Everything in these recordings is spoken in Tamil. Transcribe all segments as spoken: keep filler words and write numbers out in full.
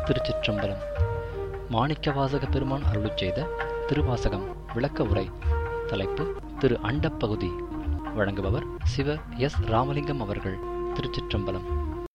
திருச்சிற்றம்பலம். மாணிக்கவாசக பெருமான் அருளிச் செய்த திருவாசகம் விளக்க உரை. தலைப்பு திரு அண்டப்பகுதி. வழங்குபவர் சிவ எஸ் ராமலிங்கம் அவர்கள். திருச்சிற்றம்பலம்.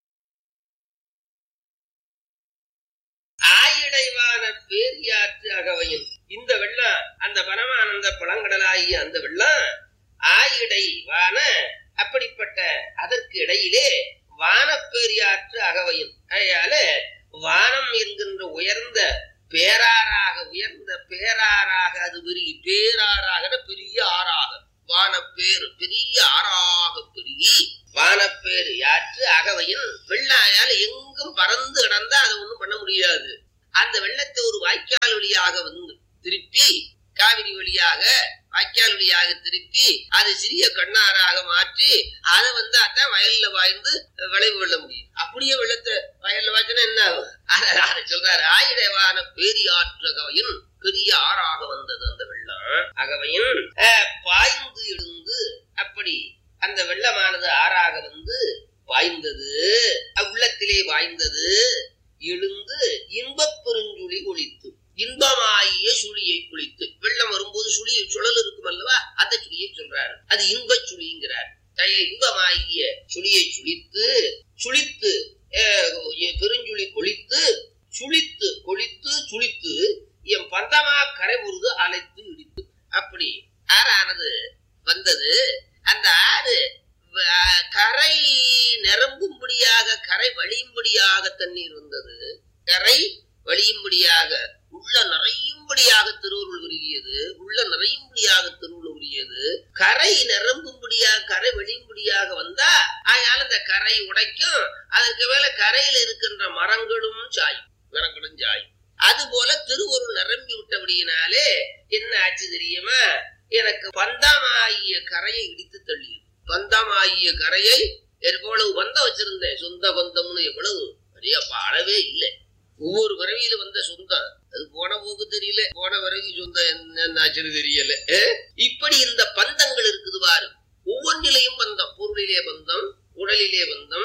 ஆயிடைவான பேரியாற்று அகவையும் இந்த வெள்ளம், அந்த பரமானந்த பழங்கடலாகிய அந்த வெள்ளம் ஆயிடைவான, அப்படிப்பட்ட அதற்கு இடையிலே வானப்பேரியாற்று அகவையும். அதனால வானம் என்கின்ற உயர்ந்த பேராறாக, உயர்ந்த பேராறாக அது பெருகி, பேராறாக பெரிய ஆறாக, வானப்பேரு பெரிய ஆறாக பெருகி வானப்பேரு யாற்று அகவையின் வெள்ளாயால் எங்கும் பறந்து கிடந்தா அதை ஒண்ணும் பண்ண முடியாது. அந்த வெள்ளத்தை ஒரு வாய்க்கால் வழியாக வந்து திருப்பி, காவிரி வழியாக வாய்க்கால் வழியாக திருப்பி அது சிறிய கண்ணாறாக மாற்றி அதை வந்து அதான் வயல்ல வாய்ந்து விளைவு கொள்ள முடியும். அப்படியே வெள்ளத்தை வயல்ல வாய்ச்சினா என்ன ஆகும்? அதை சொல்றாரு. ஆயிடைவான பேரியாற்று அகவையின் பெரிய ஆறாக வந்தது அந்த வெள்ளம். அகவையின் பாய்ந்து எழுந்து, அப்படி அந்த வெள்ளமானது ஆறாக வந்து பாய்ந்தது, உள்ளத்திலே பாய்ந்தது, எழுந்து இன்பப் பெருஞ்சுழி ஒழித்து, இன்பமாகிய சுழியை குளித்து. வெள்ளம் வரும்போது சுழி சுழல் இருக்கும் அல்லவா, அந்த சுழியை சொல்றாரு. அது இன்பச் சுழிங்கிறார். இன்பமாகிய சுழியை சுழித்து, சுழித்து பெருஞ்சுழி கொளித்து, சுழித்து கொளித்து சுழித்து என் பந்தமா கரை உருது அழைத்து இடித்து. அப்படி ஆறானது வந்தது. அந்த ஆறு கரை நிரம்பும்படியாக, கரை வழியும்படியாக தண்ணீர் வந்தது. கரை வழியும்படியாக, உள்ள நிறையும்படியாக திருவுருள் உருகியது. உள்ள நிறையும்படியாக திருவுருள் உருகியது. கரை நிரம்பும்படியாக, கரை வழியும்படியாக வந்தா அதனால அந்த கரை உடைக்கும். அதற்கு மேல கரையில் இருக்கின்ற மரங்களும் சாயும், மரங்களும் சாயும். அது போல திருவுருள் நிரம்பி விட்டபடியினாலே என்ன ஆச்சு தெரியுமா? எனக்கு பந்தமாகிய கரையை இடித்து தள்ளியது. பந்தமாகிய கரையை எவ்வளவு பந்தம் வச்சிருந்தேன், சொந்த பந்தம்னு எவ்வளவு பெரிய அளவே இல்லை. ஒவ்வொரு பிறவியில வந்த சொந்தம் அது போன போக்கு தெரியல, போன பிறவி சொந்தம் என்னாச்சுன்னு தெரியல. இப்படி இந்த பந்தங்கள் இருக்குது பாரு. ஒவ்வொன்றிலையும் பந்தம். பொருளிலே பந்தம், உடலிலே பந்தம்,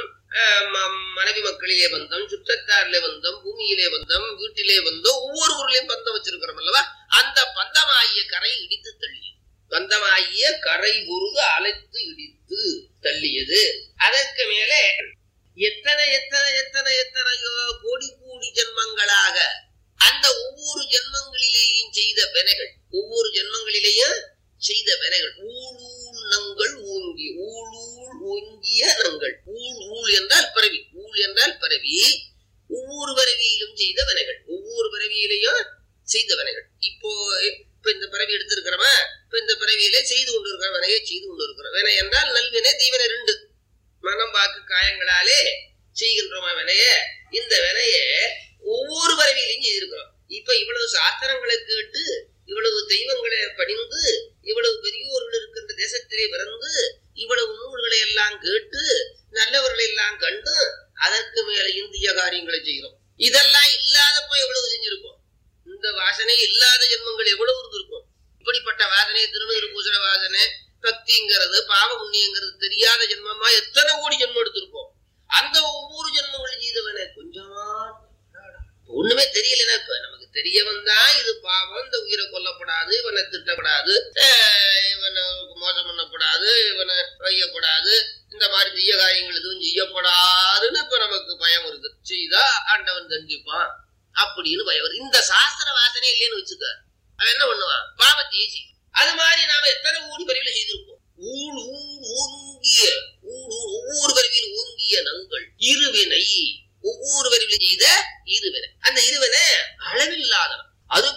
மனைவி மக்களிலே பந்தம், சுற்றத்தாரிலே பந்தம், பூமியிலே பந்தம், வீட்டிலே பந்தம், ஒவ்வொரு ஊர்லயும் பந்தம் வச்சிருக்கிறோம் அல்லவா. அந்த பந்தமாகிய கரை இடித்து தள்ளியது. பந்தமாகிய கரை உருது அழைத்து இடித்து தள்ளியது. அதற்கு மேலே எத்தனை எத்தனை எத்தனை எத்தனையோ கோடி கோடி ஜென்மங்களாக அந்த ஒவ்வொரு ஜென்மங்களிலேயும் செய்த வினைகள், ஒவ்வொரு ஜென்மங்களிலேயும் செய்த வினைகள், ஊழூள் நங்கள் ஓங்கி, ஊழூள் ஓங்கிய நங்கள். ஊழ் ஊழ் என்றால் பிறவி, ஊழ் என்றால் பிறவி. ஒவ்வொரு பிறவியிலும் செய்த வினைகள், ஒவ்வொரு பிறவியிலையும் செய்த வினைகள். இப்போ இப்ப இந்த பிறவி எடுத்திருக்கிறவ, இப்ப இந்த பிறவியிலே செய்து கொண்டு இருக்கிற வினையை செய்து கொண்டு இருக்கிற வினை என்றால் நல்வினை தீவினை ரெண்டு. மனம் வாக்கு காயங்களாலே செய்கின்றோமா வினைய. இந்த வினைய ஒவ்வொரு பிறவியிலையும் செய்திருக்கிறோம். இப்ப இவ்வளவு சாஸ்திரங்களை கேட்டு, இவ்வளவு தெய்வங்களை பணிந்து, இவ்வளவு பெரியோர்கள் இருக்கின்ற தேசத்திலே பிறந்து, இவ்வளவு நூல்களை எல்லாம் கேட்டு, நல்லவர்களை எல்லாம் கண்டு, அதற்கு மேல இந்திய காரியங்களை செய்கிறோம். இதெல்லாம் இல்லாதப்ப எவ்வளவு செஞ்சிருக்கோம். இந்த வாசனை இல்லாத ஜென்மங்கள் எவ்வளவு இருந்திருக்கும். இப்படிப்பட்ட வாசனை, திருநீறு பூசண வாசனை, பக்திங்கிறது, பாவ புண்ணியங்கிறது தெரியாத ஜென்மமா எத்தனை கோடி ஜென்மம் எடுத்திருப்போம். அந்த ஒவ்வொரு ஜென்மங்களும் செய்தவன கொஞ்சமா ஒண்ணுமே தெரியலன்னா, இப்ப நமக்கு தெரிய வந்தா இது பாவம், இந்த உயிரை கொல்லப்படாது, இவனை திட்டப்படாது, இவனை மோசம் பண்ணப்படாது, இவனை வையப்படாது, இந்த மாதிரி தீய காரியங்கள் எதுவும் செய்யப்படாதுன்னு இப்ப நமக்கு பயம் வருது. செய்தா ஆண்டவன் தண்டிப்பான் அப்படின்னு பயம் வருது. இந்த சாஸ்திர வாசனை இல்லைன்னு வச்சுக்க, அவன் என்ன பண்ணுவான்? பாவத்தையே செய்யும். அது மாதிரி நாம எத்தனை ஊடி பருவில செய்திருப்போம். ஊழ் ஊழ் ஓங்கிய, ஊழ் ஊழ் ஒவ்வொரு பருவியில் ஓங்கிய நங்கள் இருவினை, ஒவ்வொரு வரிவில செய்த இருவினை. அந்த இருவினை அளவில்லாதன. அது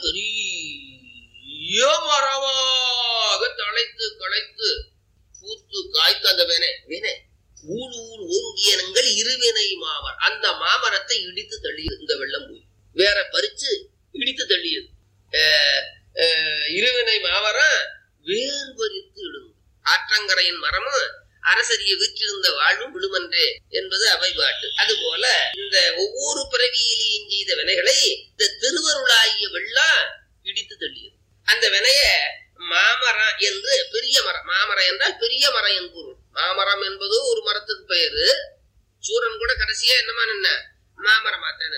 பெரிய மரமாக தழைத்து களைத்து பூத்து காய்த்து அந்த வினை வினை ஊழ் ஊழ் ஓங்கிய நங்கள் இருவினை மாமரம். அந்த மாமரத்தை இடித்து தள்ளியது இந்த வெள்ளம். போய் வேற பறிச்சு இடித்து தள்ளியது. இருவினை மாமரம் வேறு பறித்து இடுங்க. ஆற்றங்கரையின் மரமும் அரசரிய வீற்றிருந்த வாழ்வும் விழுமன்றே என்பது அவை பாட்டு. அதுபோல இந்த ஒவ்வொரு பிறவியிலையும் செய்த வினைகளை இந்த திருவருளாகிய வெள்ளம் இடித்து தள்ளியது. அந்த வினைய மாமரம் என்று, பெரிய மரம், மாமரம் என்றால் பெரிய மரம் என் பொருள். மாமரம் என்பது ஒரு மரத்துக்கு பெயரு. சூரன் கூட கடைசியா என்னமா நின்ன? மாமரமாத்தான் நின்ன.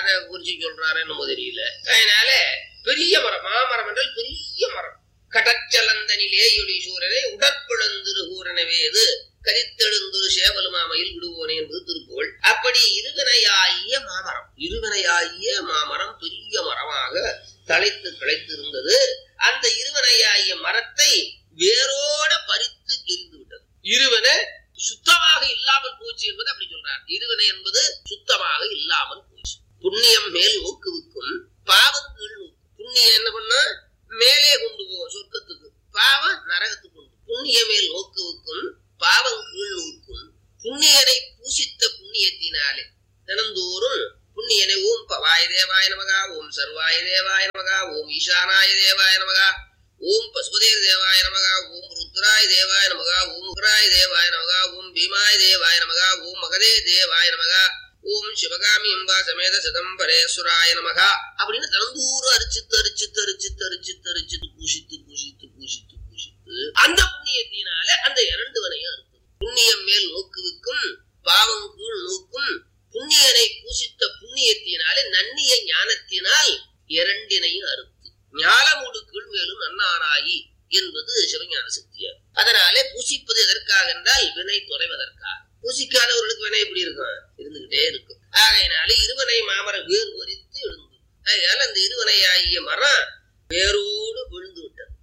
அதை குறிச்சு சொல்றாரு என்னமோ தெரியல. அதனால பெரிய மரம், மாமரம் என்றால் பெரிய மரம். கடச்சலந்தனிலே ஒளி சூரனை உடற்பிழந்திரு கூறனவே இது கரித்தெழுந்தொரு சேவலுமாமையில் விடுவோனே என்பது திருப்புகழ். அப்படி இருவினையாகிய மாமரம், இருவினையாகிய மாமரம் பெரிய மரமாக தலைத்து கிளைத்திருந்தது. அந்த இருவினையாகிய மரத்தை வேரோட பறித்து எரிந்து விட்டது. இருவனை சுத்தமாக இல்லாமல் போச்சு என்பது அப்படி சொல்றார். இருவினை என்பது சுத்தமாக இல்லாமல் போச்சு. புண்ணியம் மேல் ஊக்குவிக்கும், பாவம் கீழ் ஊக்கும். புண்ணியம் என்ன பண்ணா மேலே கொண்டு போகும் சொர்க்கத்துக்கு, பாவம் நரகத்துக்கு கொண்டு. புண்ணிய மேல் ஊக்குவிக்கும், பாவம் கீழ் ஊக்கும். புண்ணியனை பூசித்த புண்ணியத்தினாலே தினந்தோறும் புண்ணியனை ஓம் பவாய தேவாய நமகா, ஓம் சர்வாய தேவாய நமகா, ஓம் ஈசானாய தேவாய நமகா, ஓம் பசுபதேர் தேவாய நமகா, ஓம் ருத்ராய தேவாய நமகா, ஓம் உக்ராய தேவாய நமகா, ஓம் பீமாய தேவாய நமகா, ஓம் மகதே தேவாய நமகா, ஓம் சிவகாமி அம்பா சமேத சிதம்பரேஸ்வராய நமகா அப்படின்னு தினந்தோறும் அரிச்சித்து அரிச்சித்து அரிச்சித்து அரிச்சித்து அரிச்சித்து பூசித்து பூசித்து பூசித்து பூசித்து அந்த புண்ணியத்தினால அந்த இரண்டு வனையும் இருக்கு. புண்ணியம் மேல் நோக்குவிக்கும், பாவம் கீழ் நோக்கும். புண்ணியனை பூசித்த புண்ணியத்தினாலே நன்னிய ஞானத்தினால் இரண்டினையும் அறுத்து ஞானமுடு கீழ் மேலும் நன்னாராயி என்பது சிவஞான சக்தியார். அதனாலே பூசிப்பது எதற்காக என்றால் வினை தொலைவதற்காக. பூசிக்காதவர்களுக்கு வினை எப்படி இருக்கும்? இருந்துகிட்டே இருக்கும். ஆகையினாலே இருவனை மாமரம் வேறு பொறித்து எழுந்து, அதனால அந்த இருவனை ஆகிய மரம் வேரோடு விழுந்து விட்டது.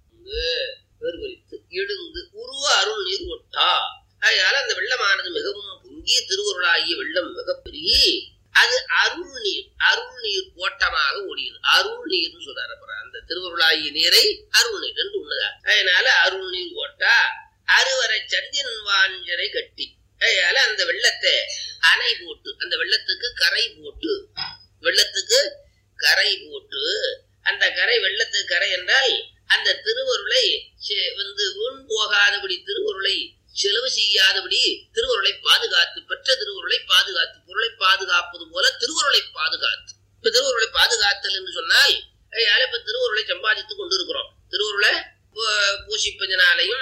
வேறு பொறித்து எழுந்து உருவ அருள் நீர் ஒட்டா. அதனால அந்த வெள்ளமானது மிகவும் பொங்கி திருவருளாகிய வெள்ளம் மிகப்பெரிய அது அருள் நீர், அருள் நீர் ஓட்டமாக ஓடியது. அருள் நீர்னு சொல்றாரு. அப்புறம் அந்த திருவருளாகிய நீரை அருள் நீர் என்று உள்ளதா. அதனால அருள் நீர் ஓட்டா அறுவரை சந்தின் வாஞ்சரை கட்டி. அதனால அந்த வெள்ளத்தை அணை போட்டு, அந்த வெள்ளத்துக்கு கரை போட்டு, வெள்ளத்துக்கு கரை போட்டு, அந்த கரை வெள்ளத்துக்கு கரை என்றால் அந்த திருவருளை வந்து வீண் போகாதபடி, திருவருளை செலவு செய்யாதபடி திருவருளை பாதுகாத்து, பெற்ற திருவருளை பாதுகாத்து, பொருளை பாதுகாப்பது போல திருவருளை பாதுகாத்து. இப்ப திருவருளை பாதுகாத்தல் என்று சொன்னால் இப்ப திருவருளை சம்பாதித்துக் கொண்டிருக்கிறோம். திருவருளை பூசிப்பதனாலையும்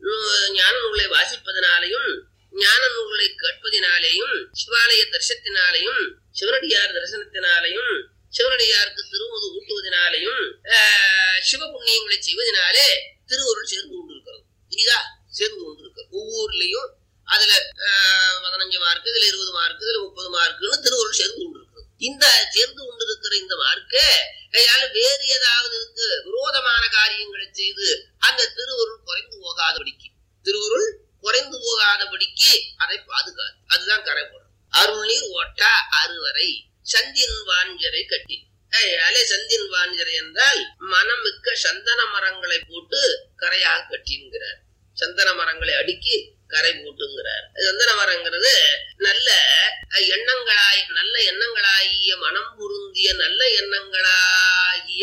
ஞான நூலை வாசிப்பதனாலையும் ஞான நூல்களை கேட்பதினாலேயும் சிவாலய தரிசனத்தினாலையும் சிவனடியார் தரிசனத்தினாலையும் சிவனடியாருக்கு திருமுது ஊட்டுவதனாலையும் சிவ புண்ணியங்களை செய்வதனாலே திருவருள் சேர்ந்து கொண்டிருக்கிறது. புரியுதா? சேர்ந்து கொண்டிருக்கிறது. ஒவ்வொருலையும் அதுல பதினஞ்சு மார்க்கு, இதுல இருபது மார்க்கு, இதுல முப்பது மார்க்குன்னு திருவருள் சேர்ந்து கொண்டிருக்கிறது. இந்த சேர்ந்து கொண்டிருக்கிற இந்த மார்க்கு வேறு ஏதாவது விரோதமான காரியங்களை செய்து அந்த திருவருள் குறைந்து போகாதபடிக்கு, திருவருள் குறைந்து போகாதபடிக்கு அதை பாதுகாத்து, அதுதான் கரை போடும். அருள் நீர் ஓட்டா அறுவரை சந்தின் வாஞ்சரை கட்டி. அலே சந்தின் வாஞ்சரை என்றால் மனம் மிக்க சந்தன மரங்களை போட்டு கரையாக கட்டிங்கிறார். சந்தன மரங்களை அடுக்கி கரை போட்டுங்கிறார். சந்தன மரங்கிறது நல்ல எண்ணங்களாய், நல்ல எண்ணங்களாகிய மனம் பொருந்திய நல்ல எண்ணங்களாகிய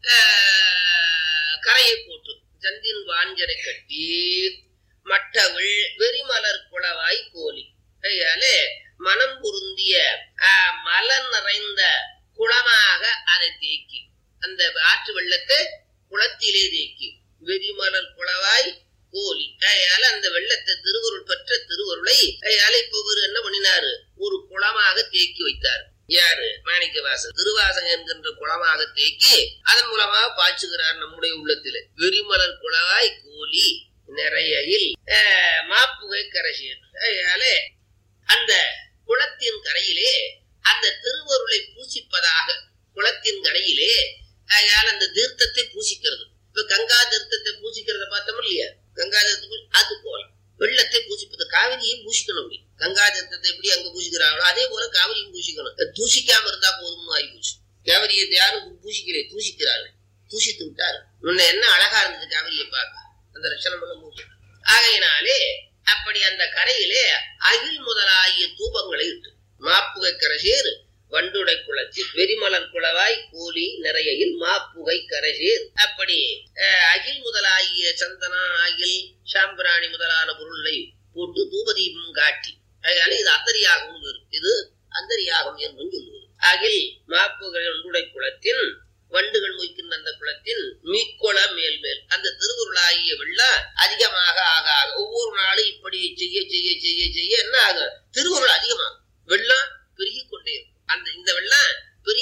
கரையை போட்டு சந்தின் வாஞ்சரை கட்டி மட்டவிள் வெறிமலர் குளவாய் கோலி. கையாலே மனம் பொருந்திய மலர் நிறைந்த குளமாக அதை தேக்கி, அந்த ஆற்று வெள்ளத்தை குளத்திலே தேக்கி வெறிமலர் குளவாய் கோலி. கையால அந்த வெள்ளத்தை திருவருள் பெற்ற திருவருளை கையால இப்ப இவர் என்ன பண்ணினாரு? ஒரு குளமாக தேக்கி வைத்தார். யாரு? மாணிக்கவாசகர். திருவாசகம் என்கின்ற குளமாக தேக்கி அதன் மூலமாக பாய்ச்சுகிறார் நம்முடைய உள்ளத்திலே. வெறிமலர் குளவாய் கோலி நிறையில் மாப்புகை கரைசேர். அதனாலே அந்த குளத்தின் கரையிலே அந்த திருவருளை பூசிப்பதாக, குளத்தின் கரையிலே அதனால அந்த தீர்த்தத்தை பூசிக்கிறது. இப்ப கங்கா தீர்த்தத்தை பூசிக்கிறத பார்த்தோம் இல்லையா? கங்கா தீர்த்தம் அது போல வெள்ளத்தை பூசிப்பது. காவிரியும் பூசிக்கணும். கங்கா தீர்த்தத்தை எப்படி அங்க பூசிக்கிறாங்களோ அதே போல காவிரியும் பூசிக்கணும். தூசிக்காம இருந்தா போதும் ஆகி போச்சு. காவிரியை யாரும் பூசிக்கிறே தூசிக்கிறார்கள், தூசித்து விட்டாரு. முன்ன என்ன அழகா இருந்தது காவிரியை பார்க்க, அந்த லட்சணம் பண்ண முடியும். ஆகையினாலே அப்படி அந்த கரையிலே அகில் முதலாகிய தூபங்களை இட்டு மாப்புகை கரைசேர் வண்டுடை குளத்தில் வெறிமலர் குளவாய் கூலி நிறையில் மாப்புகை கரைசேர். அப்படி அகில் முதலாகிய சந்தனம், அகில், சாம்பிராணி முதலான பொருளை போட்டு தூபதீபம் காட்டி, அதனால இது அந்தரியாகம், இது அந்தரியாகம் என்று சொல்லுவது. அகில் மாப்புகை வண்டுடை குளத்தின் வண்டுகள் மொய்க்கின்ற அந்த குளத்தின் மீக்கொள மேல் மேல் அந்த திருவுருளாகிய வெள்ளம் அதிகமாக ஆக ஆக ஒவ்வொரு நாளும் இப்படி செய்ய செய்ய செய்ய செய்ய என்ன ஆகும்? திருவுருள் அதிகமாகும், வெள்ளம் பெருகி கொண்டே இருக்கும். அந்த இந்த வெள்ளம் பெரிய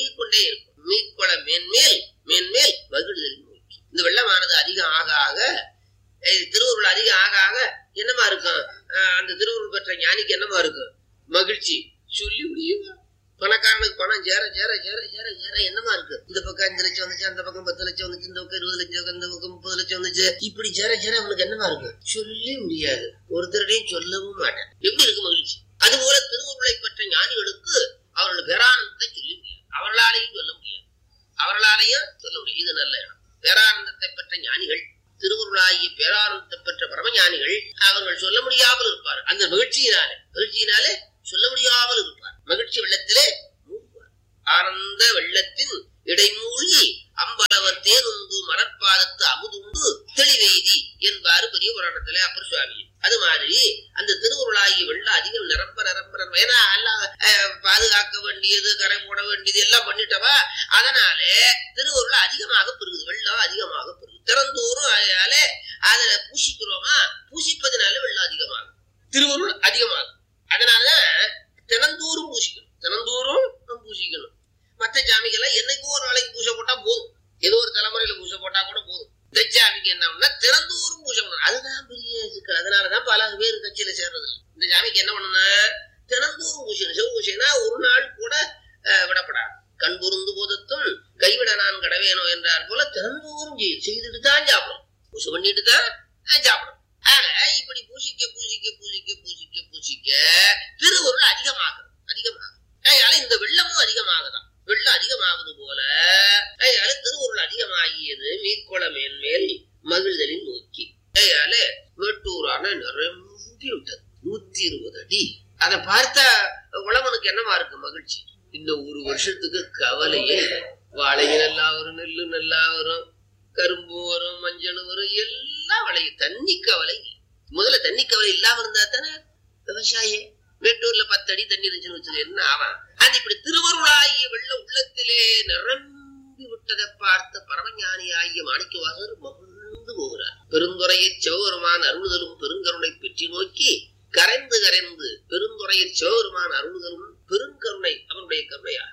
வருமானம் சேர சேர சேர சேர சேர என்னமா இருக்கு, இந்த பக்கம் அஞ்சு லட்சம் வந்துச்சு, அந்த பக்கம் பத்து லட்சம் வந்துச்சு, இந்த பக்கம் இருபது லட்சம், இந்த பக்கம் முப்பது லட்சம் வந்துச்சு, இப்படி சேர சேர அவனுக்கு என்னமா இருக்கு, சொல்லவே முடியாது. ஒருத்தருடையும் சொல்லவும் மாட்டேன். எப்படி இருக்கு மகிழ்ச்சி. அதுபோல திருவருளை பெற்ற ஞானிகளுக்கு அவர்கள் பேரானந்தத்தை சொல்ல முடியாது, அவர்களாலையும் சொல்ல முடியாது, அவர்களாலையும் சொல்ல முடியாது. இது நல்ல இடம். பேரானந்தத்தை பெற்ற ஞானிகள், திருவருளாகிய பேரானந்தத்தை பெற்ற பரமஞானிகள், அவர்கள் சொல்ல முடியாமல் இருப்பார். அந்த மகிழ்ச்சியினாலே மகிழ்ச்சியினாலே சொல்ல முடியாமல் இருப்பார். மகிழ்ச்சி வெள்ளத்திலே மூழ்குவார். ஆனந்த வெள்ளத்தின் இடைமூழ்கி அம்பலவர் தேனுந்து மலர்பாதத்து அமுதுண்டு தெளிவெய்தி என்பாரு பெரிய புராணத்திலே அப்பர் சுவாமி. அது மாதிரி அந்த திருவுருளாகிய வெள்ளம் அதிகம் நிரம்ப நிரம்ப நிரம்ப ஏன்னா எல்லாம் பாதுகாக்க வேண்டியது, கரை போட வேண்டியது எல்லாம் பண்ணிட்டவா, அதனாலே திருவுருள் அதிகமாக பெருகுது, வெள்ளம் அதிகமாக பெருகுது. திறந்தோறும் அதனாலே அதுல பூசிக்கிறோமா, பூசிப்பதனால வெள்ளம் அதிகமாகும், திருவுருள் அதிகமாகும். அதனாலதான் தினந்தோறும் பூசிக்கணும், தினந்தோறும் பூசிக்கணும். மற்ற ஜாமிக்கெல்லாம் என்னைக்கோ ஒரு நாளைக்கு பூசை போட்டா போதும், ஏதோ ஒரு தலைமுறையில பூசை போட்டா கூட போதும். இந்த ஜாமிக்கு என்ன தினந்தோறும் பூசை பண்ணணும், அதுதான் பெரிய சிக்கல். அதனாலதான் பல பேர் கட்சியில சேர்றது இல்லை. இந்த ஜாமிக்கு என்ன பண்ணணும்னா தினந்தோறும் பூசணும். சிவ பூசைனா ஒரு நாள் கூட விடப்படாது. கண் பொருந்து போதத்தும் கைவிட நான் கடவேனோ என்றார் போல தினந்தோறும் செய்துட்டு தான் சாப்பிடும், பூசை பண்ணிட்டு தான் சாப்பிடும். ஆக இப்படி பூசிக்க பூசிக்க பூசிக்க பூசிக்க பூசிக்க திருவருள் அதிகமாகும் அதிகமாகும். அதனால இந்த வெள்ளமும் அதிகமாகதான். வெள்ளம் அதிகமாவது போல அதனால திருவருள் அதிகமாகியது மீட்கொள மேன்மேல் மகிழ்தலின் நோக்கி. அதனால மேட்டூரான நிரம்பி விட்டது நூத்தி இருபது அடி. அதை பார்த்தா உழவனுக்கு என்னமா இருக்கு மகிழ்ச்சி. இந்த ஒரு வருஷத்துக்கு கவலையே, வாழைங்க நல்லா வரும், நெல்லு நல்லா வரும், கரும்பு வரும், மஞ்சள் வரும், எல்லாம் விளையும். தண்ணி கவலை முதல்ல தண்ணி கவலை இல்லாம இருந்தா தானே விவசாயி. மேட்டூர்ல பத்து அடி தண்ணி இருந்துச்சுன்னு வச்சுக்க என்ன ஆவான். அது இப்படி திருவருளாகிய வெள்ள உள்ளத்திலே நிரம்பி விட்டதை பார்த்த பரமஞானி ஆகிய மாணிக்கவாசகர் மகிழ்ந்து போகிறார். பெருந்துறையை சிவபெருமான் அருளுதலும் பெருங்கருணை பெற்றி நோக்கி கரைந்து கரைந்து பெருந்துறையை சிவபெருமான் அருளுதலும் பெருங்கருணை அவனுடைய கருணையாக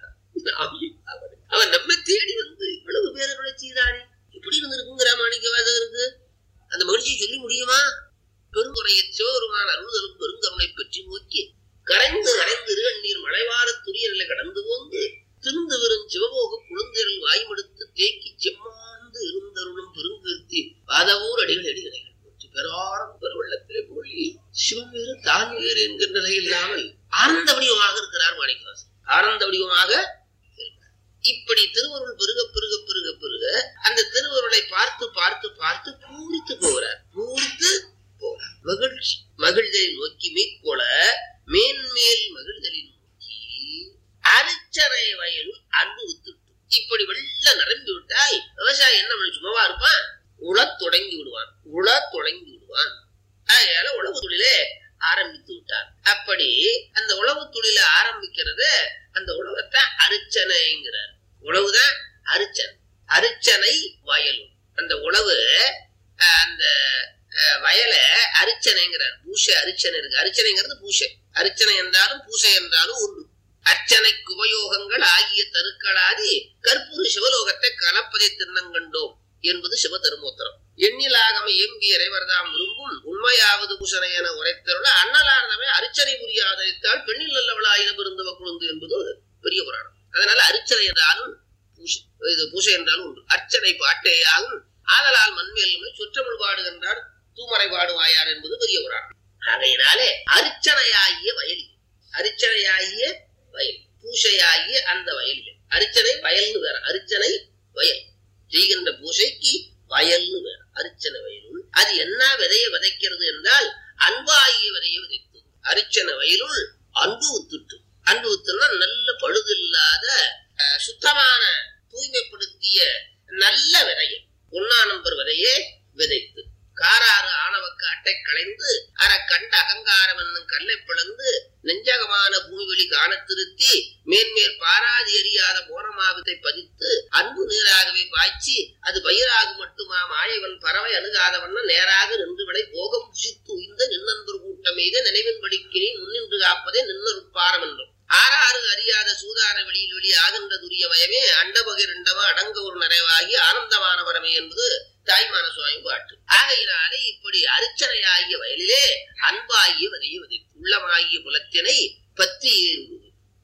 அவன் நம்மை தேடி வந்து இவ்வளவு பேரை செய்தானே, எப்படி இருந்திருக்குங்கிற மாணிக்கவாசகருக்கு அந்த மகிழ்ச்சியை சொல்லி முடியுமா? பெருந்துறையை சிவபெருமான் அருளுதலும் பெருங்கருணை பெற்றி நோக்கி கரைந்து கரைந்து இருநீர் மலைவார துரியர்களை கடந்து போந்து திருந்து வரும் சிவபோக குழுந்தரில் வாய்மடுத்து தேக்கி செம்மாந்து இருந்தருளும் பெருங்கீர்த்தி பாதவூர் அடிகள் அடிகளைகள் போச்சு பெறாரம் பெருவெள்ளத்திலே போலி சிவம் வேறு தான் வேறு என்கிற நிலை இல்லாமல் ஆனந்த வடிவமாக இருக்கிறார் மாணிக்கவாசகர். ஆனந்த வடிவமாக இப்படி திருவருள் பெருக பெருக பெருக பெருக அந்த திருவருளை பார்த்து பார்த்து பார்த்து பூரித்து போகிறார் பூரித்து போகிறார். மகிழ்ச்சி மகிழ்தலை நோக்கி மீட்கொள மேன்மேல் மகிழ்தலை நோக்கி அரிச்சனை வயலுள் அன்பு வித்துட்டு. இப்படி வெள்ள நிரம்பி விட்டாய் விவசாயி என்ன பண்ண சும்மாவா இருப்பான், உழ தொடங்கி விடுவான் உழ தொடங்கி விடுவான். அதனால உழவு தொழிலே ஆரம்பித்து விட்டார். அப்படி அந்த உழவு தொழில ஆரம்பிக்கிறது அந்த உழவத்தான் அரிச்சனைங்கிறார். உழவுதான் அரிச்சனை, அரிச்சனை வயலும். அந்த உழவு அந்த வயலை அரிச்சனைங்கிறார். பூசை அரிச்சனை இருக்கு. அரிச்சனைங்கிறது பூசை. அரிச்சனை என்றாலும் பூசை என்றாலும் ஒன்று. அர்ச்சனைக்கு உபயோகங்கள் ஆகிய தருக்களாதி கற்பூர சிவலோகத்தை கலப்பதை தின்னங்கண்டோம் என்பது சிவ தருமோத்தரம். எண்ணிலாகம எம்பிய இறைவர்தாம் விரும்பும் உண்மையாவது பூசனை என உரைத்தருள அண்ணலார்தமே அரிச்சனை புரியாதத்தால் பெண்ணில் நல்லவளாயின பெருந்தவ குழுந்து என்பது பெரிய புராணம். அதனால அரிச்சனை என்றாலும் பூசை, இது பூசை என்றாலும் ஒன்று. அர்ச்சனை பாட்டேயாகும் ஆதலால் மண்மேல்மை சுற்றமிழ் பாடுகின்றார் தூமறை பாடுவாயார் என்பது பெரிய புராணம். ஆகையினாலே அரிச்சனையாகிய வயலில், அரிச்சனையாகிய வயல், பூசையாகிய அந்த வயலில். அரிச்சனை வயல்னு வேற, அரிச்சனை வயல் செய்கின்ற பூசைக்கு வயல்னு வேற. அரிச்சனை வயலுள் அது என்ன விதையை விதைக்கிறது என்றால் அன்பாகிய விதையை விதைத்து. அரிச்சனை வயலுள் அன்பு வித்துட்டு. அன்பு வித்துனா நல்ல பழுது இல்லாத சுத்தமான தூய்மைப்படுத்திய நல்ல விதையை, ஒன்னா நம்பர் விதையே விதைத்து. காராறு ஆணவக்கு அட்டை களைந்து அற கண்ட அகங்காரம் என்னும் கல்லை பிளந்து நெஞ்சகமான பூமிவெளி காண திருத்தி மேன்மேல் பாராதி எறியாத மோனமாவத்தை பதித்து அன்பு நீராகவே பாய்ச்சி அது பயிராக மட்டுமா மாயவன் பறவை அணுகாதவண்ண நேராக நின்று விடை போகம் புசித்து உய்ந்த நின்னன்பர் கூட்டம் மீது நினைவின் படிக்கிறே முன்னின்று காப்பதே நின்னருப்பாரம் என்றும். ஆறாறு அறியாத சூதார வெளியில் வெளி ஆகின்ற துரிய மயமே அண்டபகை ரெண்டவா அடங்க ஒரு நிறைவாகி ஆனந்தமான வரமே என்பது தாய்மான சுவாமி பாட்டு. ஆகையினாலே இப்படி அரிச்சனையாகிய வயலிலே அன்பாகிய வதைய விதைத்து உள்ளமாகிய புலத்தினை பற்றி ஏறுவது.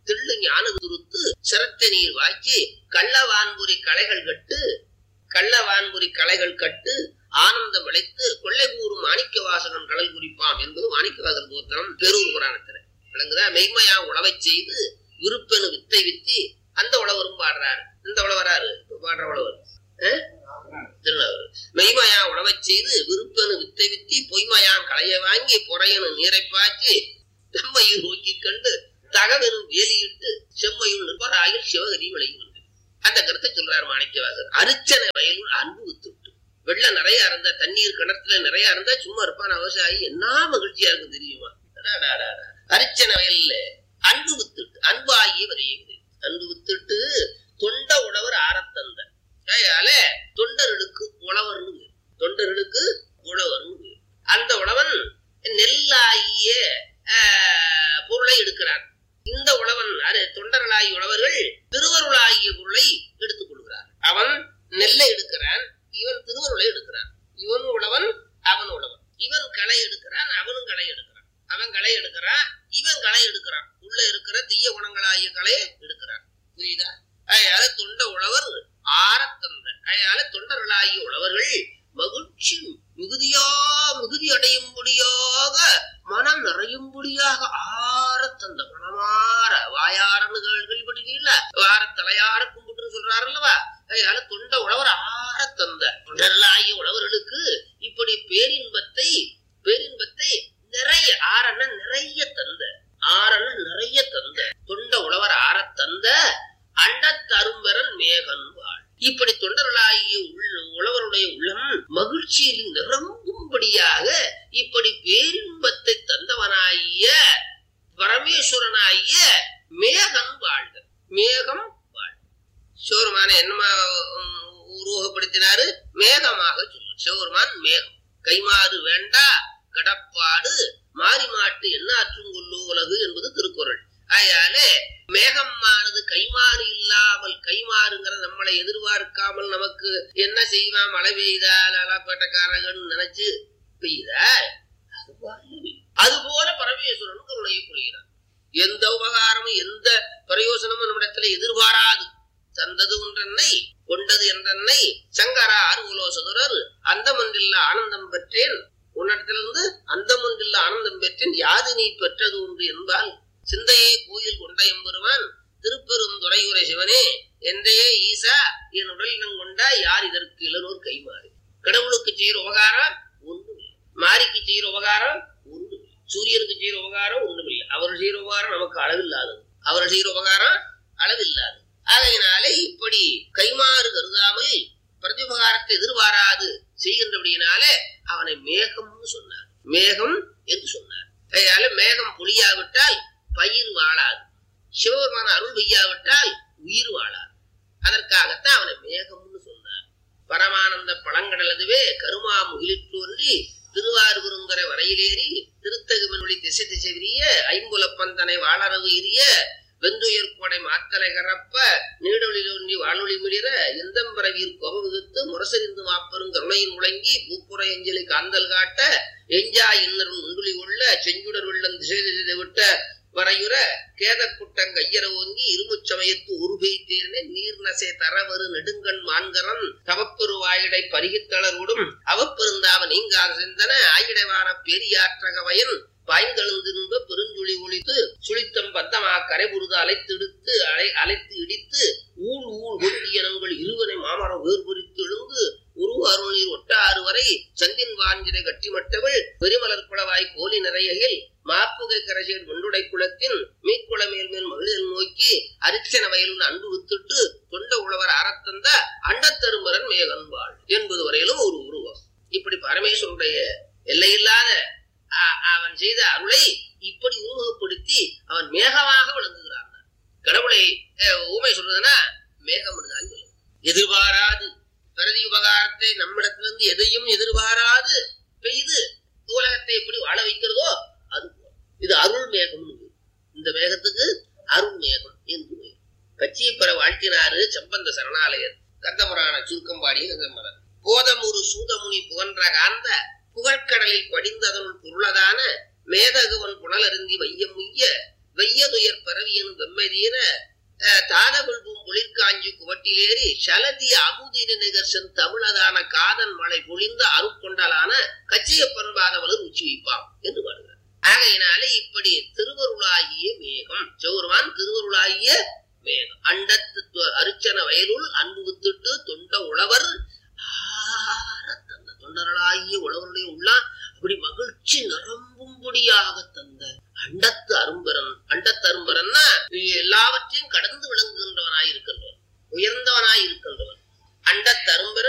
தெள்ளு ஞான துருத்து சிரத்த நீர் வாய்ச்சி கள்ளவான்புரி களைகள் கட்டு கள்ளவான்புரி களைகள் கட்டு ஆனந்தம் விளைத்து கொள்ளை கூறும் மாணிக்க வாசகன் கடல் குறிப்பாம் என்பது மாணிக்க வாசகன் கோத்திரம் பெரூர் புராணத்துல விளங்குதா. மெய்மையா உழவை செய்து விருப்பெனு வித்தை வித்தி அந்த உழவரும் பாடுறாரு. இந்த உழவராரு பாடுற உழவர் திருநவர். மெய்மையா உழவை செய்து விருப்பெனு வித்தை வித்தி பொய்மையான் களைய வாங்கி பொறையனு நீரை பாய்ச்சி செம்மையும் நோக்கி கண்டு தகவனும் வேலியிட்டு செம்மையும் நிற்பராயில் சிவகரி விளையும். அந்த கருத்தை சொல்றாரு மாணிக்கவாசகர். அரிச்சனை வயலுள் அன்பு வித்துட்டு வெள்ள நிறைய இருந்த தண்ணீர் கிணத்துல நிறைய இருந்தா சும்மா இருப்பான விவசாயி என்ன மகிழ்ச்சியா இருக்கு தெரியுமா. அரிச்சனை வயல்ல அன்பு வித்துட்டு அன்பு ஆகிய வரையுது. அன்பு வித்துட்டு தொண்ட உழவர் ஆரத்தந்த அதனால தொண்டர்களுக்கு உழவர்னு தொண்டர்களுக்கு உழவர்னு. அந்த உழவன் நெல்லாகிய பொருளை எடுக்கிறான். இந்த உழவன் தொண்டர்களாகிய உழவர்கள் திருவருளாகிய பொருளை எடுத்துக் கொள்கிறார். அவன் நெல்லை எடுக்கிறான், இவன் திருவருளை எடுக்கிறான். இவன் உழவன் அவன் உழவன். இவன் களை எடுக்கிறான், அவனும் களை எடுக்கிறான். அவன் களை எடுக்கிறான், இவன் களை எடுக்கிறான். உள்ள இருக்கிற தீய குணங்களாகிய களையை எடுக்கிறான். புரியுதா? அதனால தொண்ட உழவர் ஆரத்தந்த அதனால தொண்டர்களாகிய உழவர்கள் மகிழ்ச்சி மிகுதியா மிகுதி அடையும்படியாக மனம் நிறையும்படியாக ஆரத்தந்த மனமாற வாயாரன்னு கேள்விப்பட்டிருக்கீங்களா? வார தலையார கும்பிட்டு சொல்றாரு அல்லவா? அதனால தொண்ட உழவர் ஆரத்தந்த தொண்டர்களாகிய உழவர்களுக்கு இப்படி பேரின்பத்தை பேரின்பத்தை நிறைய ஆறன நிறைய தந்த ஆறன நிறைய தந்த தொண்ட உழவர் ஆரத்தந்த அண்டத்தரும்பரன் மேகன் வாழ். இப்படி தொண்டர்களாகிய உழவருடைய உள்ளம் மகிழ்ச்சியில் நிரம்பும்படியாக இப்படி பேரின்பத்தை தந்தவனாகிய பரமேஸ்வரனாகிய மேகன் வாழ்க. மேகம் வாழ். சிவருமான என்னமா உருவகப்படுத்தினாரு? மேகமாக சொல்லு. சிவருமான் மேகம். கைமாறு வேண்டா கடப்பாடு மாறி மாட்டு என்ன ஆற்றும் கொள்ளு உலகு என்பது திருக்குறள். அதனால மேகமானது கைமாறு இல்லாமல் கைமாறுங்கிற நம்மளை எதிர்பார்க்காமல் நமக்கு என்ன செய்வான் மழை பெய்தால் அலாப்பட்டக்காரங்கன்னு நினைச்சு பெய்தா அது போல பரமேஸ்வரன் கருணையை பொழிகிறான். எந்த உபகாரமும் எந்த பிரயோசனமும் நம்மிடத்துல எதிர்பாராது. தந்தது ஒன்றென்னை கொண்டது என்றென்னை சங்கரா அருகுலோ சதுரர் அந்த மன்றில்ல ஆனந்தம் பெற்றேன். உன்னிடத்திலிருந்து அந்த மன்றில்ல ஆனந்தம் பெற்றேன் யாது நீ பெற்றது ஒன்று என்பால் சிந்தையே கோயில் கொண்ட எம்பெருமான் திருப்பெரும் துறையுரை சிவனே என்றையே ஈசா என் உடலினம் கொண்டா யார் இதற்கு இளநூர் கைமாறு. கடவுளுக்கு செய்யற உபகாரம் ஒன்றுமில்லை, மாரிக்கு செய்யற உபகாரம் ஒன்றுமில்லை, சூரியனுக்கு செய்யற உபகாரம் ஒன்றுமில்லை. அவர் செய்யற உபகாரம் நமக்கு அளவில்லாதது, அவர் செய்யற உபகாரம் அளவில்லாது. ஆகையினாலே இப்படி கைமாறு கருதாமல் பிரதிபகாரத்தை எதிர்பாராது செய்கின்றபடியினால அவனை மேகம்னு சொன்னார். மேகம் என்று சொன்னார். அதனால மேகம் பொழியாவிட்டால் பயிர் வாழாது, சிவபெருமான அருள் பெய்யாவிட்டால் உயிர் வாழாது. அதற்காகத்தான் அவனை மேகம்னு சொன்னார். பரமானந்த பழங்கடலதுவே கருமா முகிலிற்றோன்றி திருவாரூருங்கரை வரையிலேறி திருத்தகுமனொளி திசை திசை விரிய ஐம்புலப்பந்தனை வாழறவு எரிய வெந்துயர் கோடை மாத்தலை கரப்ப நீடொளிலொன்றி வானொலி மிளிர எந்தம்பரவீர் கோப விகுத்து முரசறிந்து மாப்பெரும் கருணையின் முழங்கி பூப்புற எஞ்சலி காந்தல் காட்ட எஞ்சா இன்னரும் உண்டுளி கொள்ள செஞ்சுடர் வெள்ளம் திசை திசை விட்ட வரையுற கேத குட்டங்க ஐயர ஓங்கி இருமுச்சமயத்து உருகை தேர்னே நீர் நசை தரவரு நெடுங்கண் மான்கரன் தவப்பெரு வாயிடை பருகித்தளரோடும் அவப்பெருந்தாவ நீங்காத சிந்தன ஆயிடைவான பெரியாற்றக வயன் பாய்ந்தெழுந்திருந்த பெருஞ்சுழி ஒழித்து சுழித்தம் பத்தமா கரைபுருது அலைத்தெடுத்து அலை அலைத்து இடித்து ஊழ் ஊழ் கொண்டியனங்கள் இருவனை மாமரம் வேறுபுரித்து எழுந்து உருவ அருள்நீர் ஒட்டாறு வரை சந்தின் வாஞ்சிரை கட்டிமட்டவள் பெருமலர் குளவாய் கோலி நிறையில் மாப்புகை கரைசேர் வெண்டுடை குளத்தின் மீக்குள மேல் மேல் மகளிர் நோக்கி அரிச்சன வயலுன் அன்பு வித்துட்டு தொண்ட உழவர் அறத்தந்த அண்டத்தருமரன் மேகன்பாள் என்பது வரையிலும் ஒரு உருவம். இப்படி பரமேஸ்வருடைய எல்லையில்லாத அவன் செய்த அருளை இப்படி உருவகப்படுத்தி அவன் மேகமாக விளங்குகிறான். கடவுளை ஊமை சொல்றதுன்னா மேகம் தான். எதிர்பாராது பிரதி உபகாரத்தை நம்மிடத்திலிருந்து எதையும் எதிர்பாராது பெய்து உலகத்தை எப்படி வாழ வைக்கிறதோ அது இது அருள் மேகம். இந்த மேகத்துக்கு அருள் மேகம் என்று கட்சியை பெற வாழ்த்தினாரு சம்பந்த சரணாலயர். கந்தபுராண சுருக்கம் பாடிய கந்தமரன் போதமுரு சூதமுனி புகன்ற காந்த புகழ்கடலில் படிந்ததனுள் பொருளதான மேதகுவன் புனலருந்தி வையம் முய்ய வெய்யதுயர் பரவியனும் வெம்மதீர தாதவிழ்வும் குளிர்காஞ்சி குவட்டிலேறி சலதிய அமுதின நிகர்சன் தமிழதான காதன் மழை பொழிந்த அருட்கொண்டலான கச்சியப்பன் பாதவளர் உச்சி வைப்பாம் என்று பாடுகிறார். ஆகையினாலே இப்படி திருவருளாகிய மேகம், சௌர்வான் திருவருளாகிய மேகம், அண்டத்து அரிச்சன வயலுள் அன்பு வித்துட்டு தொண்ட உழவர் தந்த தொண்டர்களாகிய உழவருடைய உள்ளான் அப்படி மகிழ்ச்சி நிரம்பும்படியாக தந்த அண்டத்து அரும்பரன். அண்டத்து அரும்பரன்னா எல்லாவற்றையும் கடந்து விளங்குகின்றவனாய் இருக்கின்றவன், உயர்ந்தவனாய் இருக்கின்றவன். அண்டத்து அரும்பரன்